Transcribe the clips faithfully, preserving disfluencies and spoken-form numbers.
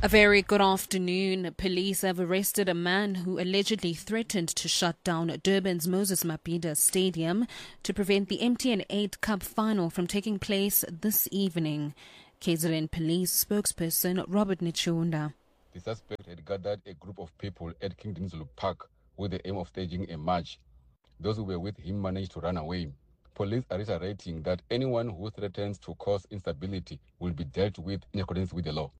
A very good afternoon. Police have arrested a man who allegedly threatened to shut down Durban's Moses Mabhida Stadium to prevent the M T N eight Cup final from taking place this evening. K Z N Police spokesperson Robert Nichunda. The suspect had gathered a group of people at King Dinzulu Park with the aim of staging a march. Those who were with him managed to run away. Police are reiterating that anyone who threatens to cause instability will be dealt with in accordance with the law.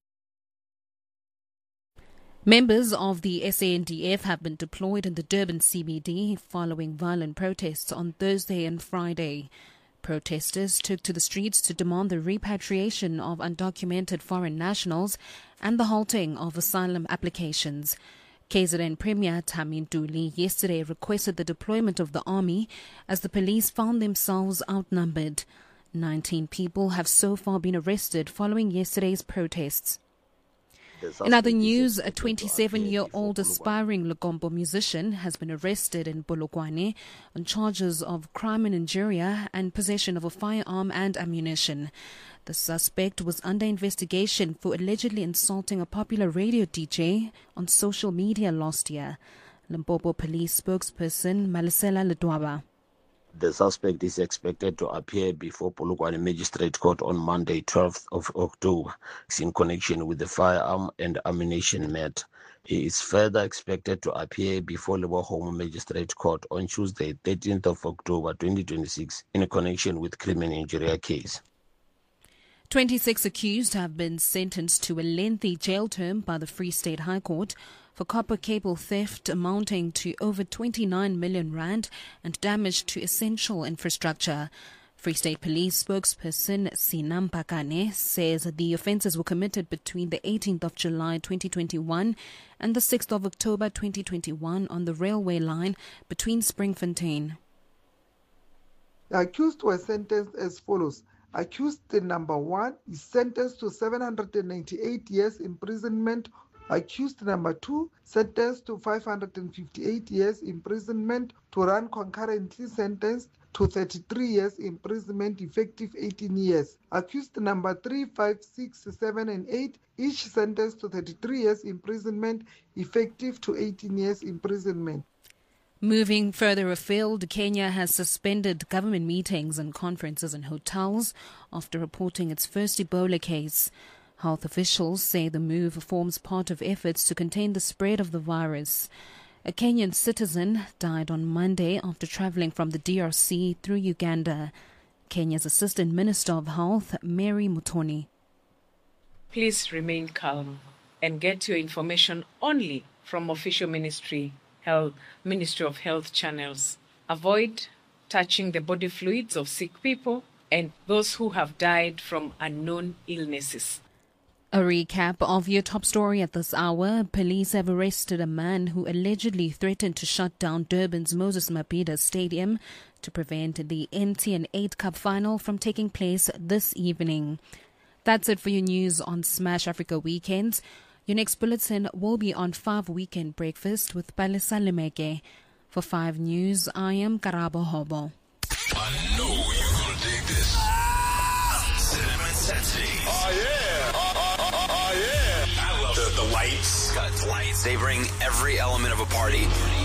Members of the S A N D F have been deployed in the Durban C B D following violent protests on Thursday and Friday. Protesters took to the streets to demand the repatriation of undocumented foreign nationals and the halting of asylum applications. K Z N Premier Thami Ntuli yesterday requested the deployment of the army as the police found themselves outnumbered. nineteen people have so far been arrested following yesterday's protests. In other news, a twenty-seven-year-old aspiring Lukombo musician has been arrested in Polokwane on charges of crime and injuria and possession of a firearm and ammunition. The suspect was under investigation for allegedly insulting a popular radio D J on social media last year. Limpopo Police spokesperson Malisela Ledwaba. The suspect is expected to appear before Polokwane Magistrate Court on Monday, twelfth of October, in connection with the firearm and ammunition matter. He is further expected to appear before Lebohoma Magistrate Court on Tuesday, thirteenth of October twenty twenty-six, in connection with criminal injury case. twenty-six accused have been sentenced to a lengthy jail term by the Free State High Court for copper cable theft amounting to over twenty-nine million rand and damage to essential infrastructure. Free State Police spokesperson Sinam Pakane says the offences were committed between the eighteenth of July twenty twenty-one and the sixth of October twenty twenty-one on the railway line between Springfontein. The accused were sentenced as follows. Accused number one is sentenced to seven hundred ninety-eight years imprisonment. Accused number two, sentenced to five hundred fifty-eight years imprisonment to run concurrently, sentenced to thirty-three years imprisonment, effective eighteen years. Accused number three, five, six, seven, and eight, each sentenced to thirty-three years imprisonment, effective to eighteen years imprisonment. Moving further afield, Kenya has suspended government meetings and conferences in hotels after reporting its first Ebola case. Health officials say the move forms part of efforts to contain the spread of the virus. A Kenyan citizen died on Monday after travelling from the D R C through Uganda. Kenya's Assistant Minister of Health, Mary Mutoni. Please remain calm and get your information only from official ministry, health, Ministry of Health channels. Avoid touching the body fluids of sick people and those who have died from unknown illnesses. A recap of your top story at this hour. Police have arrested a man who allegedly threatened to shut down Durban's Moses Mabhida Stadium to prevent the M T N eight Cup final from taking place this evening. That's it for your news on Smash Africa Weekends. Your next bulletin will be on five Weekend Breakfast with Palesa Lemeke. For five News, I am Karabo Hobo. I know you're gonna dig this. Cinnamon Sensi. Oh yeah. Oh, oh, oh, oh yeah. I love the, the lights. Got lights. They bring every element of a party